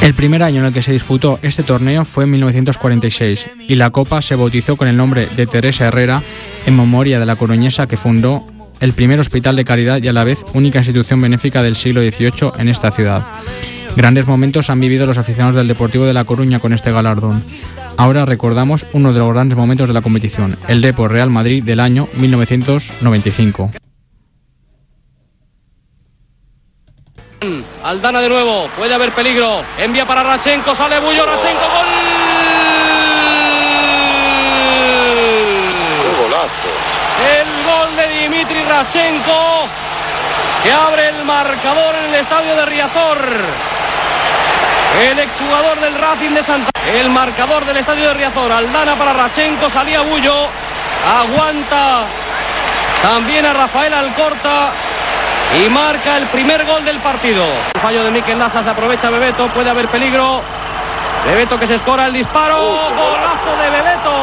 El primer año en el que se disputó este torneo fue en 1946 y la Copa se bautizó con el nombre de Teresa Herrera en memoria de la coruñesa que fundó el primer hospital de caridad y a la vez única institución benéfica del siglo XVIII en esta ciudad. Grandes momentos han vivido los aficionados del Deportivo de La Coruña con este galardón. Ahora recordamos uno de los grandes momentos de la competición, el Depor Real Madrid del año 1995. Aldana de nuevo, puede haber peligro, envía para Radchenko, sale Bullo, Radchenko, gol. ¡Qué golazo! El gol de Dimitri Radchenko, que abre el marcador en el estadio de Riazor. El exjugador del Racing de Santander. El marcador del estadio de Riazor, Aldana para Radchenko, salía Bullo, aguanta también a Rafael Alcorta y marca el primer gol del partido. El fallo de Mikel Lasa, se aprovecha Bebeto, puede haber peligro. Bebeto que se escora el disparo, golazo de Bebeto.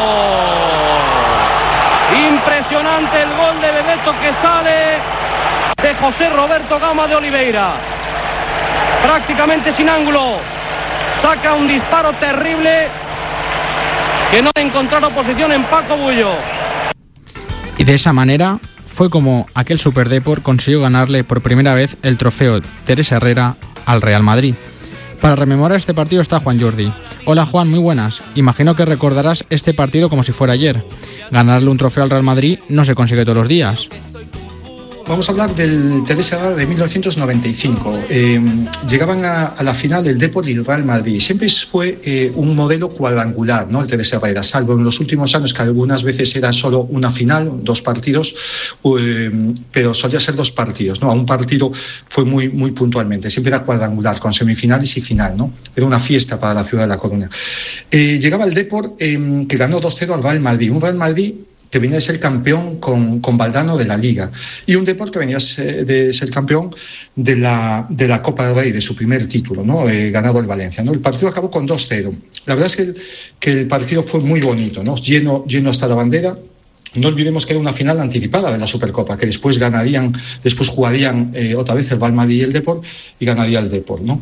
Impresionante el gol de Bebeto que sale de José Roberto Gama de Oliveira. Prácticamente sin ángulo, saca un disparo terrible que no ha encontrado oposición en Paco Bullo. Y de esa manera fue como aquel Super Depor consiguió ganarle por primera vez el trofeo Teresa Herrera al Real Madrid. Para rememorar este partido está Juan Jordi. Hola Juan, muy buenas. Imagino que recordarás este partido como si fuera ayer. Ganarle un trofeo al Real Madrid no se consigue todos los días. Vamos a hablar del Teresa Herrera de 1995. Llegaban a la final del Depor y el Real Madrid. Siempre fue un modelo cuadrangular, ¿no? El Teresa Herrera, salvo en los últimos años que algunas veces era solo una final, 2 partidos, pero solía ser 2 partidos, ¿no? A un partido fue muy puntualmente. Siempre era cuadrangular, con semifinales y final, ¿no? Era una fiesta para la ciudad de La Coruña. Llegaba el Depor que ganó 2-0 al Real Madrid. Un Real Madrid que venía de ser campeón con Valdano de la Liga, y un Depor que venía de ser campeón de la Copa del Rey, de su primer título, ¿no? Ganado el Valencia, ¿no? El partido acabó con 2-0. La verdad es que el partido fue muy bonito, ¿no? Lleno hasta la bandera. No olvidemos que era una final anticipada de la Supercopa, que después jugarían otra vez el Real Madrid y el Depor, y ganaría el Depor, ¿no?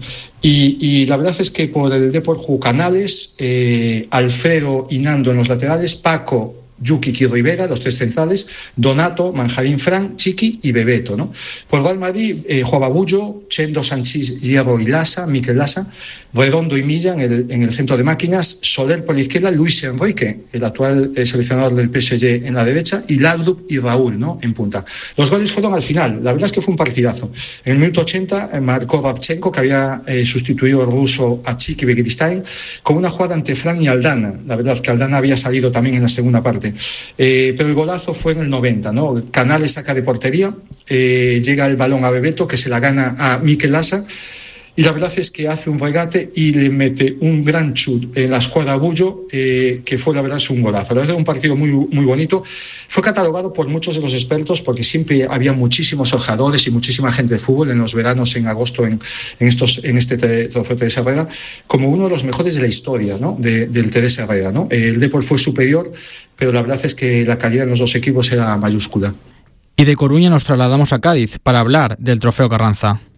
Y la verdad es que por el Depor jugó Canales, Alfredo y Nando en los laterales, Paco, Yuki y Rivera, los 3 centrales, Donato, Manjarín Fran, Chiqui y Bebeto, ¿no? Por Real Madrid jugaba Bullo, Chendo, Sanchís, Hierro y Lasa, Mikel Lasa, Redondo y Milla en el centro de máquinas, Soler por la izquierda, Luis Enrique, el actual seleccionador del PSG, en la derecha, y Lardub y Raúl, ¿no? En punta. Los goles fueron al final, la verdad es que fue un partidazo. En el minuto 80 marcó Radchenko, que había sustituido al ruso a Chiqui Begiristain, con una jugada ante Fran y Aldana. La verdad es que Aldana había salido también en la segunda parte. Pero el golazo fue en el 90, ¿no? Canales saca de portería, llega el balón a Bebeto, que se la gana a Mikel Lasa, y la verdad es que hace un regate y le mete un gran chut en la escuadra a Bullo, que fue la verdad es un golazo. La verdad es un partido muy bonito. Fue catalogado por muchos de los expertos, porque siempre había muchísimos ojeadores y muchísima gente de fútbol en los veranos, en agosto, en este trofeo Teresa Herrera, como uno de los mejores de la historia, ¿no? del Teresa Herrera, ¿no? El Depor fue superior, pero la verdad es que la calidad en los 2 equipos era mayúscula. Y de Coruña nos trasladamos a Cádiz para hablar del trofeo Carranza.